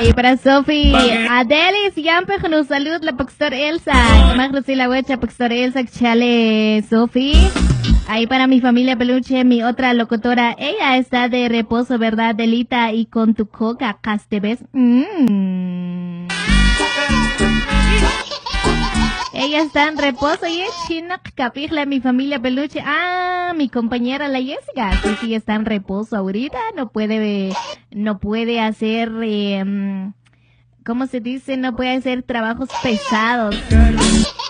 Ahí para Sofi. Adelis, Yampe, con un saludo, la Paxtor Elsa. Más la huecha, Paxtor Elsa, chale, Sofi. Ahí para mi familia peluche, mi otra locutora. Ella está de reposo, ¿verdad, Delita? Y con tu coca, ¿te ves? Ella está en reposo y es china, capirla, mi familia peluche. Ah, mi compañera la Jessica. Sí, está en reposo ahorita. No puede hacer, ¿cómo se dice? No puede hacer trabajos pesados.